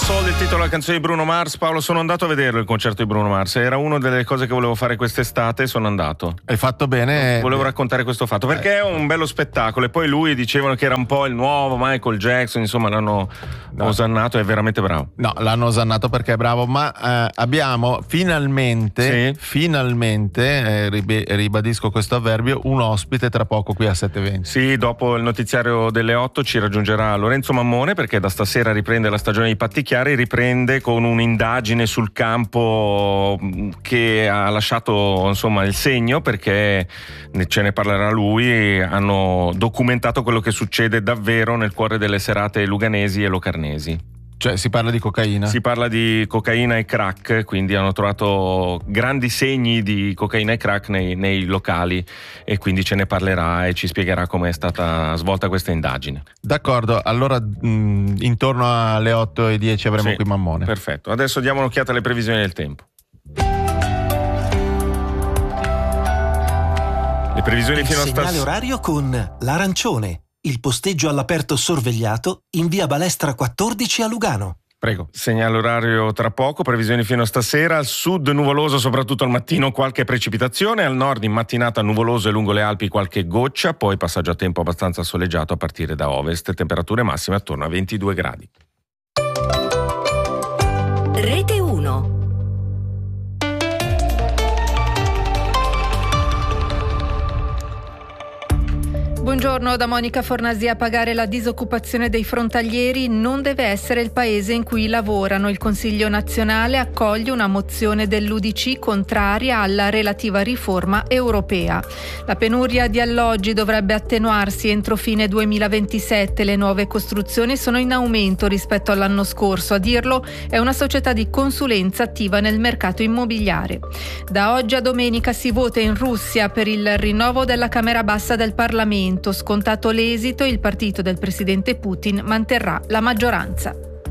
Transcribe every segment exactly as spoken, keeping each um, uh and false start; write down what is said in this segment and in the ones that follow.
Soul, il titolo della canzone di Bruno Mars. Paolo, sono andato a vederlo il concerto di Bruno Mars, era una delle cose che volevo fare quest'estate e sono andato. Hai fatto bene. Volevo raccontare questo fatto perché è un bello spettacolo e poi lui dicevano che era un po' il nuovo Michael Jackson, insomma l'hanno no. osannato, è veramente bravo. No, l'hanno osannato perché è bravo, ma eh, abbiamo finalmente, sì. finalmente, eh, rib- ribadisco questo avverbio, un ospite tra poco qui a sette e venti. Sì, dopo il notiziario delle otto ci raggiungerà Lorenzo Mammone perché da stasera riprende la stagione di Patti Chiari, riprende con un'indagine sul campo che ha lasciato insomma il segno, perché ce ne parlerà lui. Hanno documentato quello che succede davvero nel cuore delle serate luganesi e locarnesi. Cioè si parla di cocaina? Si parla di cocaina e crack, quindi hanno trovato grandi segni di cocaina e crack nei, nei locali e quindi ce ne parlerà e ci spiegherà come è stata svolta questa indagine. D'accordo, allora mh, intorno alle otto e dieci avremo sì, qui Mammone. Perfetto, adesso diamo un'occhiata alle previsioni del tempo. Le previsioni Il fino a segnale stas- orario con l'Arancione, il posteggio all'aperto sorvegliato in via Balestra quattordici a Lugano. Prego. Segnale orario tra poco, previsioni fino a stasera. Al sud nuvoloso, soprattutto al mattino qualche precipitazione, al nord in mattinata nuvoloso e lungo le Alpi qualche goccia, poi passaggio a tempo abbastanza soleggiato a partire da ovest, temperature massime attorno a ventidue gradi. Rete uno. Buongiorno da Monica Fornasi. A pagare la disoccupazione dei frontalieri non deve essere il paese in cui lavorano. Il Consiglio nazionale accoglie una mozione dell'U D C contraria alla relativa riforma europea. La penuria di alloggi dovrebbe attenuarsi entro fine duemilaventisette. Le nuove costruzioni sono in aumento rispetto all'anno scorso. A dirlo è una società di consulenza attiva nel mercato immobiliare. Da oggi a domenica si vota in Russia per il rinnovo della Camera Bassa del Parlamento. Scontato l'esito, il partito del presidente Putin manterrà la maggioranza.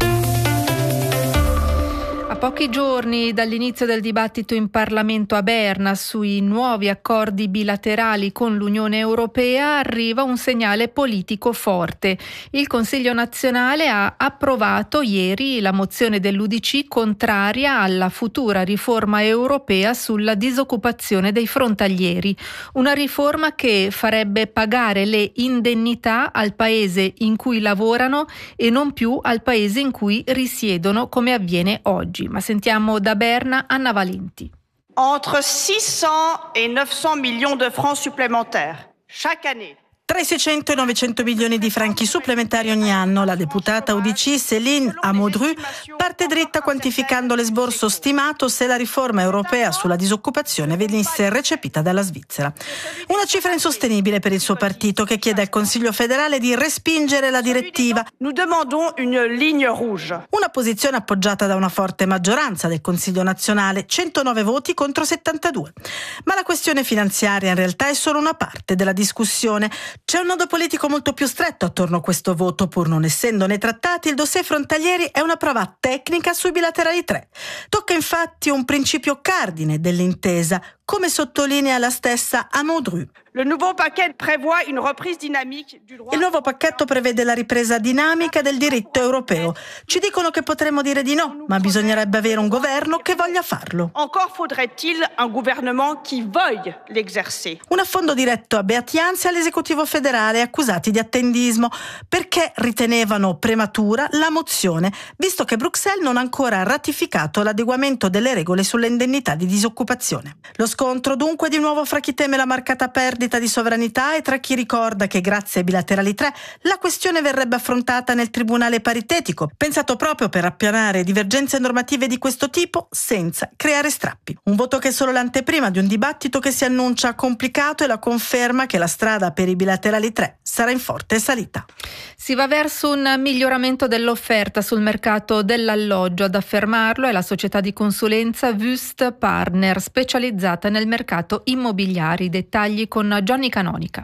A pochi giorni dall'inizio del dibattito in Parlamento a Berna sui nuovi accordi bilaterali con l'Unione Europea arriva un segnale politico forte. Il Consiglio nazionale ha approvato ieri la mozione dell'U D C contraria alla futura riforma europea sulla disoccupazione dei frontalieri. Una riforma che farebbe pagare le indennità al paese in cui lavorano e non più al paese in cui risiedono, come avviene oggi. Ma sentiamo da Berna Anna Valenti. Entre six cents et neuf cents millions de francs supplémentaires chaque année. Tra i seicento e i novecento milioni di franchi supplementari ogni anno, la deputata U D C Céline Amodru parte dritta quantificando l'esborso stimato se la riforma europea sulla disoccupazione venisse recepita dalla Svizzera. Una cifra insostenibile per il suo partito, che chiede al Consiglio federale di respingere la direttiva. Nous demandons une ligne rouge. Una posizione appoggiata da una forte maggioranza del Consiglio nazionale, centonove voti contro settantadue. Ma la questione finanziaria in realtà è solo una parte della discussione. C'è un nodo politico molto più stretto attorno a questo voto. Pur non essendo nei trattati, il dossier frontalieri è una prova tecnica sui bilaterali tre. Tocca infatti un principio cardine dell'intesa, come sottolinea la stessa Amodru. Le nouveau paquet prévoit une reprise dynamique du droit. Il nuovo pacchetto prevede la ripresa dinamica del diritto europeo. Ci dicono che potremmo dire di no, ma bisognerebbe avere un governo che voglia farlo. Encore faudrait-il un gouvernement qui veuille l'exercer. Un affondo diretto a Beati Anzi all'esecutivo federale, accusati di attendismo, perché ritenevano prematura la mozione, visto che Bruxelles non ha ancora ratificato l'adeguamento delle regole sulle indennità di disoccupazione. Lo scontro dunque di nuovo fra chi teme la marcata perdita di sovranità e tra chi ricorda che grazie ai bilaterali tre la questione verrebbe affrontata nel tribunale paritetico, pensato proprio per appianare divergenze normative di questo tipo senza creare strappi. Un voto che è solo l'anteprima di un dibattito che si annuncia complicato e la conferma che la strada per i bilaterali tre sarà in forte salita. Si va verso un miglioramento dell'offerta sul mercato dell'alloggio. Ad affermarlo è la società di consulenza Wüst Partner, specializzata nel mercato immobiliare. I dettagli con Johnny Canonica.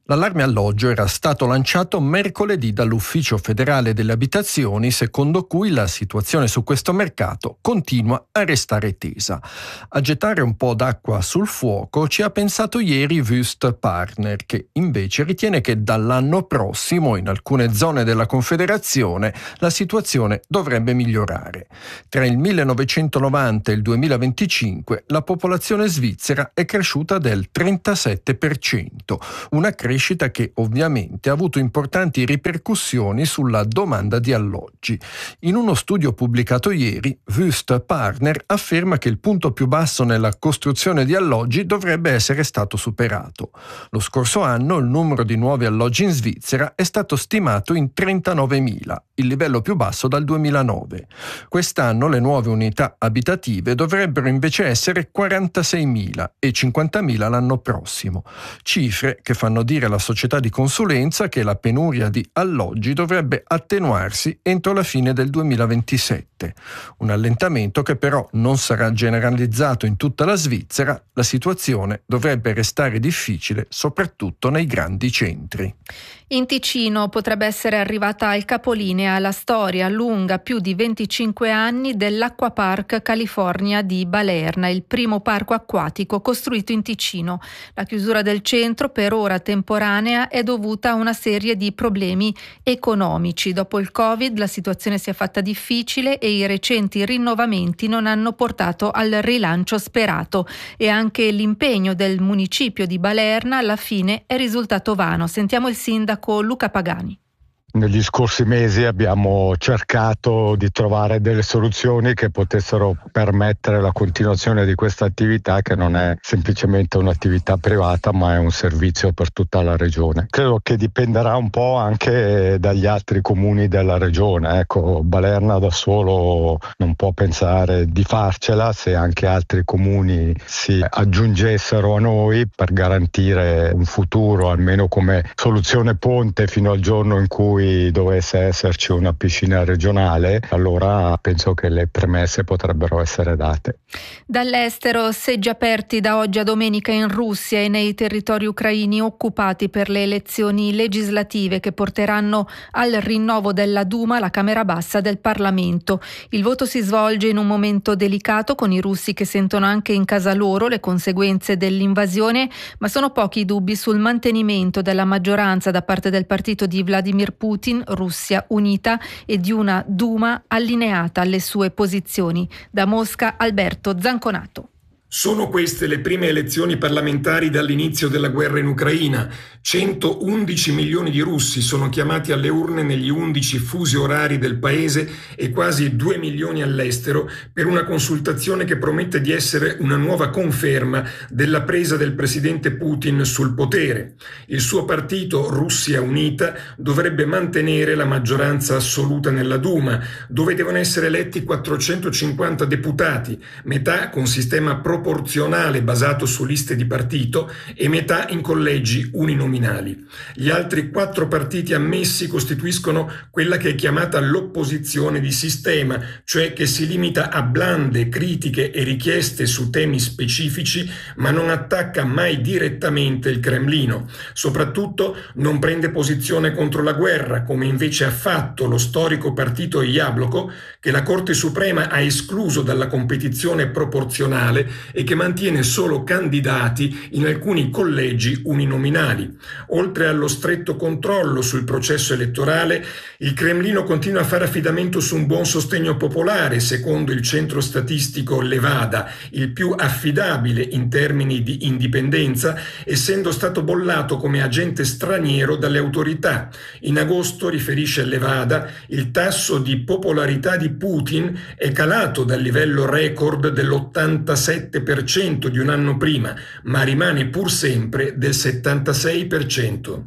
L'allarme alloggio era stato lanciato mercoledì dall'Ufficio federale delle abitazioni, secondo cui la situazione su questo mercato continua a restare tesa. A gettare un po' d'acqua sul fuoco ci ha pensato ieri Wüst Partner, che invece ritiene che dall'anno prossimo in alcune zone della Confederazione la situazione dovrebbe migliorare. Tra il millenovecentonovanta e il duemilaventicinque la popolazione svizzera è cresciuta del trentasette per cento, una crescita che ovviamente ha avuto importanti ripercussioni sulla domanda di alloggi. In uno studio pubblicato ieri, Wüst Partner afferma che il punto più basso nella costruzione di alloggi dovrebbe essere stato superato. Lo scorso anno il numero di nuovi alloggi in Svizzera è stato stimato in trentanovemila, il livello più basso dal duemilanove. Quest'anno le nuove unità abitative dovrebbero invece essere quarantaseimila e cinquantamila l'anno prossimo, cifre che fanno dire alla società di consulenza che la penuria di alloggi dovrebbe attenuarsi entro la fine del duemilaventisette. Un allentamento che però non sarà generalizzato in tutta la Svizzera. La situazione dovrebbe restare difficile soprattutto nei grandi centri. In Ticino potrebbe essere arrivata al capolinea la storia lunga più di venticinque anni dell'Acquapark California di Balerna, il primo parco acquatico costruito in Ticino. La chiusura del centro, per ora temporanea, è dovuta a una serie di problemi economici. Dopo il Covid la situazione si è fatta difficile e i recenti rinnovamenti non hanno portato al rilancio sperato, e anche l'impegno del municipio di Balerna alla fine è risultato vano. Sentiamo il sindaco Luca Pagani. Negli scorsi mesi abbiamo cercato di trovare delle soluzioni che potessero permettere la continuazione di questa attività, che non è semplicemente un'attività privata ma è un servizio per tutta la regione. Credo che dipenderà un po' anche dagli altri comuni della regione. Ecco, Balerna da solo non può pensare di farcela se anche altri comuni si aggiungessero a noi per garantire un futuro, almeno come soluzione ponte fino al giorno in cui dovesse esserci una piscina regionale. Allora penso che le premesse potrebbero essere date. Dall'estero, seggi aperti da oggi a domenica in Russia e nei territori ucraini occupati per le elezioni legislative che porteranno al rinnovo della Duma, la Camera Bassa del Parlamento. Il voto si svolge in un momento delicato, con i russi che sentono anche in casa loro le conseguenze dell'invasione, ma sono pochi i dubbi sul mantenimento della maggioranza da parte del partito di Vladimir Putin, Russia Unita, e di una Duma allineata alle sue posizioni. Da Mosca, Alberto Zanconato. Sono queste le prime elezioni parlamentari dall'inizio della guerra in Ucraina. centoundici milioni di russi sono chiamati alle urne negli undici fusi orari del paese e quasi due milioni all'estero per una consultazione che promette di essere una nuova conferma della presa del presidente Putin sul potere. Il suo partito, Russia Unita, dovrebbe mantenere la maggioranza assoluta nella Duma, dove devono essere eletti quattrocentocinquanta deputati, metà con sistema proporzionale proporzionale basato su liste di partito e metà in collegi uninominali. Gli altri quattro partiti ammessi costituiscono quella che è chiamata l'opposizione di sistema, cioè che si limita a blande critiche e richieste su temi specifici, ma non attacca mai direttamente il Cremlino. Soprattutto non prende posizione contro la guerra, come invece ha fatto lo storico partito Jabloko, che la Corte Suprema ha escluso dalla competizione proporzionale e che mantiene solo candidati in alcuni collegi uninominali. Oltre allo stretto controllo sul processo elettorale, il Cremlino continua a fare affidamento su un buon sostegno popolare, secondo il centro statistico Levada, il più affidabile in termini di indipendenza, essendo stato bollato come agente straniero dalle autorità. In agosto, riferisce Levada, il tasso di popolarità di Putin è calato dal livello record dell'ottantasette per cento di un anno prima, ma rimane pur sempre del settantasei per cento.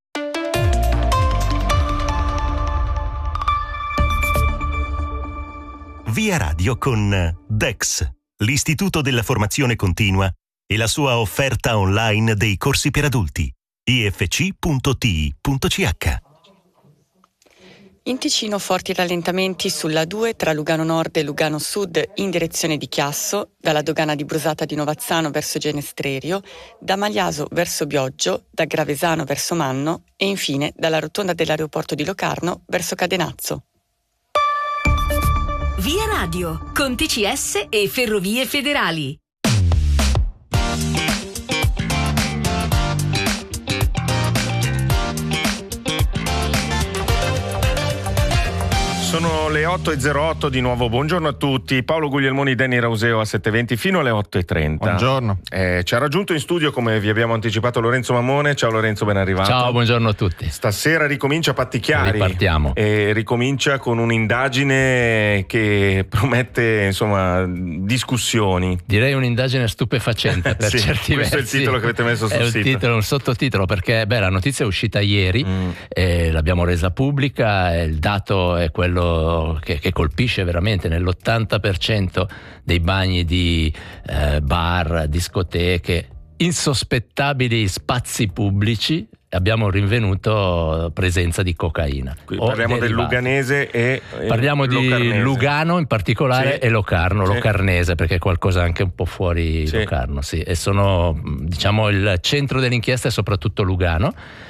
Via Radio con Dex, l'Istituto della Formazione Continua e la sua offerta online dei corsi per adulti. i f c punto t i punto c h. In Ticino forti rallentamenti sulla due tra Lugano Nord e Lugano Sud in direzione di Chiasso, dalla dogana di Brusata di Novazzano verso Genestrerio, da Magliaso verso Bioggio, da Gravesano verso Manno e infine dalla rotonda dell'aeroporto di Locarno verso Cadenazzo. Via Radio, con T C S e Ferrovie Federali. Sono le otto e zero otto di nuovo, buongiorno a tutti. Paolo Guglielmoni, Danny Rauseo a sette e venti fino alle otto e trenta. Buongiorno. Eh, ci ha raggiunto in studio, come vi abbiamo anticipato, Lorenzo Mammone. Ciao Lorenzo, ben arrivato. Ciao, buongiorno a tutti. Stasera ricomincia Pattichiari. Ripartiamo. E ricomincia con un'indagine che promette, insomma, discussioni. Direi un'indagine stupefacente per sì, certi questo versi. Questo è il titolo che avete messo sul è un sito. Titolo, un sottotitolo, perché beh, la notizia è uscita ieri, mm. eh, l'abbiamo resa pubblica, e il dato è quello che, che colpisce veramente. Nell'ottanta per cento dei bagni di eh, bar, discoteche, insospettabili spazi pubblici abbiamo rinvenuto presenza di cocaina. Qui parliamo del Luganese e parliamo Locarnese. Di Lugano in particolare, sì. E Locarno, sì. Locarnese, perché è qualcosa anche un po' fuori sì. Locarno, sì. E sono, diciamo, il centro dell'inchiesta è soprattutto Lugano.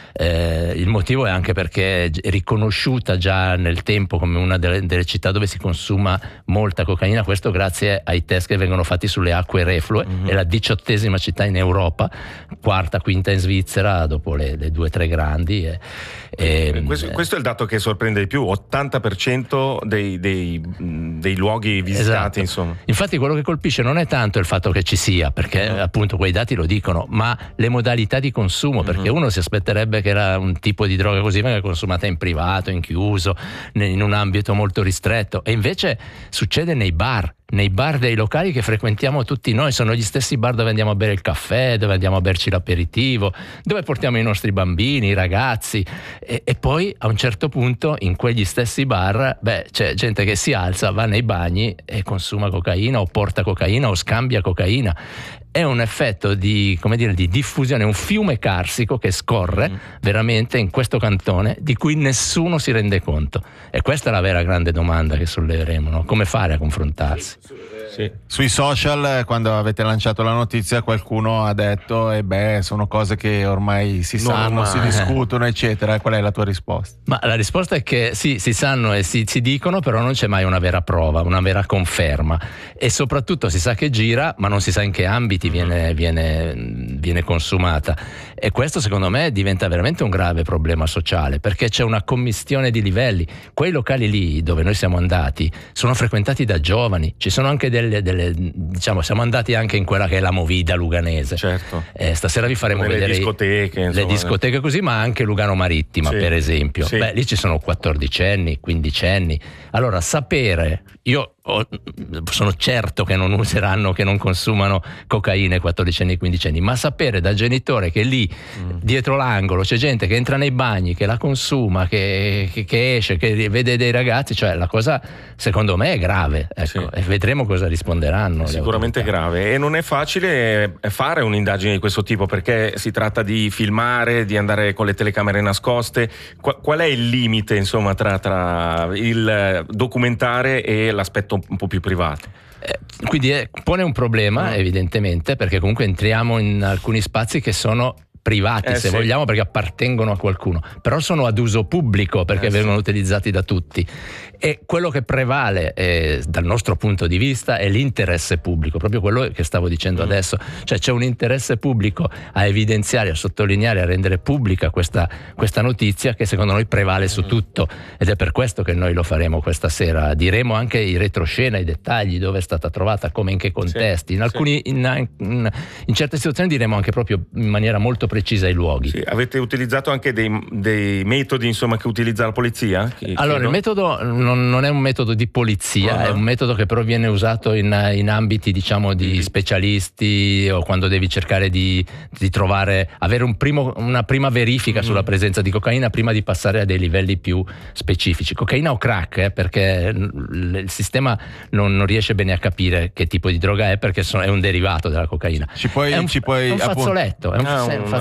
Eh, il motivo è anche perché è riconosciuta già nel tempo come una delle, delle città dove si consuma molta cocaina, questo grazie ai test che vengono fatti sulle acque reflue. Mm-hmm. È la diciottesima città in Europa, quarta, quinta in Svizzera dopo le, le due o tre grandi. E, e, questo, questo è il dato che sorprende di più, ottanta per cento dei, dei, dei luoghi visitati. Esatto. Insomma. Infatti quello che colpisce non è tanto il fatto che ci sia, perché mm-hmm. appunto quei dati lo dicono, ma le modalità di consumo, perché mm-hmm. uno si aspetterebbe che era un tipo di droga così venga consumata in privato, in chiuso, in un ambito molto ristretto, e invece succede nei bar, nei bar dei locali che frequentiamo tutti noi. Sono gli stessi bar dove andiamo a bere il caffè, dove andiamo a berci l'aperitivo, dove portiamo i nostri bambini, i ragazzi, e, e poi a un certo punto in quegli stessi bar beh, c'è gente che si alza, va nei bagni e consuma cocaina o porta cocaina o scambia cocaina. È un effetto di, come dire, di diffusione, un fiume carsico che scorre mm. veramente in questo cantone, di cui nessuno si rende conto. E questa è la vera grande domanda che solleveremo, no? Come fare a confrontarsi? Sì. Sui social, quando avete lanciato la notizia, qualcuno ha detto e eh beh, sono cose che ormai si non sanno, ormai. si discutono, eccetera. Qual è la tua risposta? Ma la risposta è che sì, si sanno e si, si dicono, però non c'è mai una vera prova, una vera conferma, e soprattutto si sa che gira, ma non si sa in che ambiti viene, viene, viene consumata, e questo secondo me diventa veramente un grave problema sociale, perché c'è una commistione di livelli. Quei locali lì dove noi siamo andati sono frequentati da giovani, ci sono anche delle, delle diciamo, siamo andati anche in quella che è la movida luganese. Certo. Eh, stasera vi faremo Come vedere le discoteche, insomma. le discoteche così, ma anche Lugano Marittima, sì. per esempio. Sì. Beh, lì ci sono quattordicenni, quindicenni. Allora, sapere, io ho, sono certo che non useranno, che non consumano cocaina quattordicenni e quindicenni, ma sapere da genitore che lì mm. dietro l'angolo c'è gente che entra nei bagni, che la consuma, che, che, che esce, che vede dei ragazzi, cioè la cosa secondo me è grave, ecco, sì. E vedremo cosa risponderanno. È sicuramente grave, e non è facile fare un'indagine di questo tipo, perché si tratta di filmare, di andare con le telecamere nascoste. Qual, qual è il limite, insomma, tra, tra il documentare e l'aspetto un po' più privato? Eh, quindi è, pone un problema, mm. evidentemente, perché comunque entriamo in alcuni spazi che sono privati, eh, se sì. vogliamo, perché appartengono a qualcuno, però sono ad uso pubblico perché eh, vengono sì. utilizzati da tutti, e quello che prevale eh, dal nostro punto di vista è l'interesse pubblico, proprio quello che stavo dicendo mm. adesso, cioè c'è un interesse pubblico a evidenziare, a sottolineare, a rendere pubblica questa, questa notizia, che secondo noi prevale su tutto, ed è per questo che noi lo faremo questa sera. Diremo anche i retroscena, i dettagli, dove è stata trovata, come, in che contesti, sì. in alcuni sì. in, in, in certe situazioni diremo anche proprio in maniera molto precisa i luoghi. Sì, avete utilizzato anche dei, dei metodi, insomma, che utilizza la polizia? Chi, allora, chiedo? il metodo non, non è un metodo di polizia, uh-huh. è un metodo che però viene usato in, in ambiti, diciamo, di mm-hmm. specialisti, o quando devi cercare di, di trovare, avere un primo, una prima verifica mm-hmm. sulla presenza di cocaina prima di passare a dei livelli più specifici. Cocaina o crack, eh, perché il sistema non, non riesce bene a capire che tipo di droga è, perché sono, è un derivato della cocaina. Ci puoi, è un, ci puoi, è un fazzoletto, è un, ah, un fazzoletto.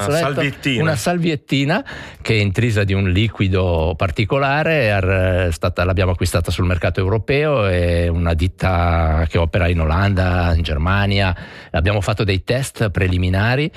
fazzoletto, salviettina. una salviettina che è intrisa di un liquido particolare, è stata, l'abbiamo acquistata sul mercato europeo, è una ditta che opera in Olanda, in Germania, abbiamo fatto dei test preliminari,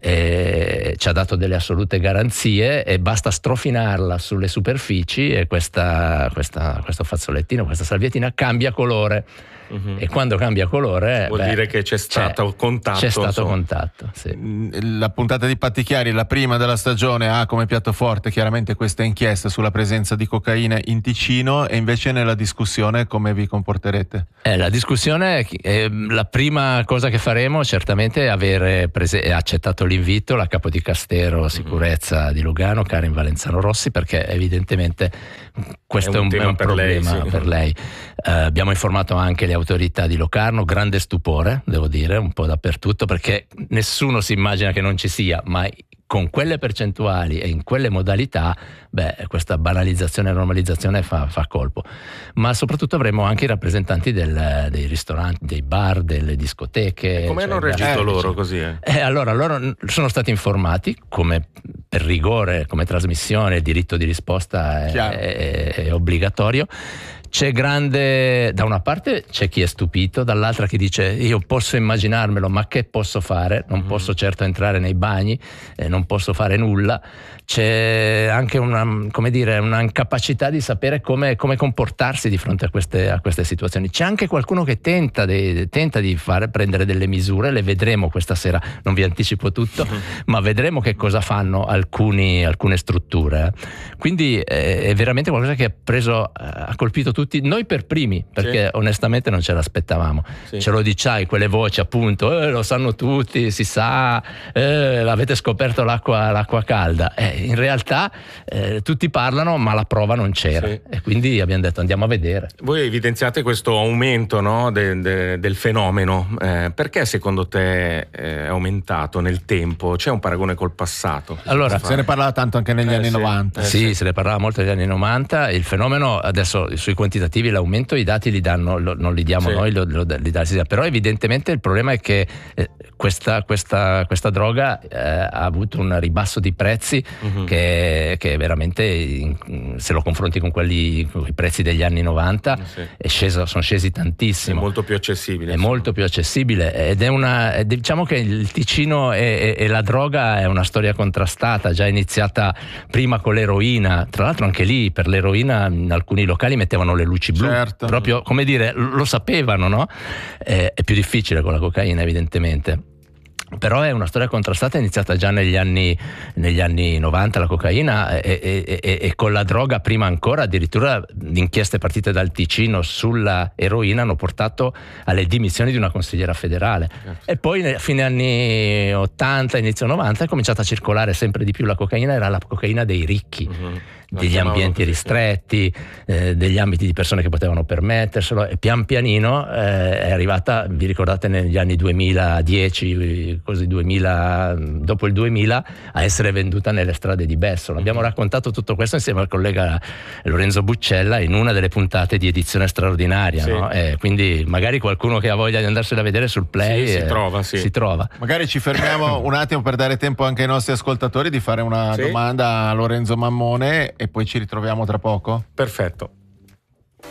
e ci ha dato delle assolute garanzie e basta strofinarla sulle superfici e questa, questa, questo fazzolettino, questa salviettina cambia colore. Uh-huh. E quando cambia colore vuol beh, dire che c'è stato c'è, contatto. C'è stato insomma. contatto, sì. La puntata di Patti Chiari, la prima della stagione, ha come piatto forte chiaramente questa inchiesta sulla presenza di cocaina in Ticino, e invece nella discussione come vi comporterete? Eh, la discussione, eh, la prima cosa che faremo certamente è avere prese- accettato l'invito la capo di Castero Sicurezza mm-hmm. di Lugano, Karin Valenzano Rossi, perché evidentemente questo è un, è un, è un per problema lei, sì. per lei. Eh, abbiamo informato anche le autorità di Locarno, grande stupore, devo dire, un po' dappertutto, perché nessuno si immagina che non ci sia, ma con quelle percentuali e in quelle modalità, beh, questa banalizzazione e normalizzazione fa, fa colpo. Ma soprattutto avremo anche i rappresentanti del, dei ristoranti, dei bar, delle discoteche. Come cioè, hanno reagito eh, loro così? Eh? Eh, allora, loro sono stati informati, come per rigore, come trasmissione, il diritto di risposta è, è, è obbligatorio. C'è grande, da una parte c'è chi è stupito, dall'altra chi dice io posso immaginarmelo, ma che posso fare? Non mm. posso certo entrare nei bagni, eh, non posso fare nulla. C'è anche una, come dire, una incapacità di sapere come, come comportarsi di fronte a queste, a queste situazioni. C'è anche qualcuno che tenta di, tenta di fare, prendere delle misure, le vedremo questa sera, non vi anticipo tutto, mm. ma vedremo che cosa fanno alcuni, alcune strutture. Quindi eh, è veramente qualcosa che ha preso, ha colpito tutti, noi per primi, perché sì. onestamente non ce l'aspettavamo. Sì. Ce lo diciai, quelle voci appunto, eh, lo sanno tutti, si sa, eh, avete scoperto l'acqua, l'acqua calda. Eh, in realtà eh, tutti parlano, ma la prova non c'era. Sì. E quindi abbiamo detto andiamo a vedere. Voi evidenziate questo aumento, no, de, de, del fenomeno. Eh, perché secondo te è aumentato nel tempo? C'è un paragone col passato? Allora, se ne parlava tanto anche negli eh, anni sì. novanta. Eh, sì, sì, se ne parlava molto negli anni novanta. Il fenomeno adesso sui quantitativi, l'aumento, i dati li danno, lo, non li diamo sì. noi, lo, lo, li dà, però evidentemente il problema è che eh, questa, questa, questa droga eh, ha avuto un ribasso di prezzi uh-huh. che, che veramente in, se lo confronti con quelli, con i prezzi degli anni novanta sì. è sceso, sono scesi tantissimo, è molto più accessibile, è sì. molto più accessibile ed è una, diciamo che il Ticino e, e, e la droga è una storia contrastata, già iniziata prima con l'eroina, tra l'altro anche lì per l'eroina in alcuni locali mettevano le luci blu, certo. proprio come dire, lo sapevano, no? Eh, è più difficile con la cocaina evidentemente. Però è una storia contrastata, è iniziata già negli anni, negli anni novanta la cocaina e, e, e, e con la droga prima ancora, addirittura inchieste partite dal Ticino sulla eroina hanno portato alle dimissioni di una consigliera federale. Certo. E poi a fine anni ottanta, inizio novanta è cominciata a circolare sempre di più la cocaina, era la cocaina dei ricchi. Mm-hmm. Degli ambienti ristretti, eh, degli ambiti di persone che potevano permetterselo, e pian pianino eh, è arrivata, vi ricordate, negli anni duemiladieci, così duemila, dopo il duemila, a essere venduta nelle strade di Bessola. Abbiamo raccontato tutto questo insieme al collega Lorenzo Buccella in una delle puntate di Edizione Straordinaria, sì. no? eh, quindi magari qualcuno che ha voglia di andarsela a vedere sul Play sì, eh, si, trova, sì. si trova. Magari ci fermiamo un attimo per dare tempo anche ai nostri ascoltatori di fare una sì. domanda a Lorenzo Mammone e poi ci ritroviamo tra poco. Perfetto.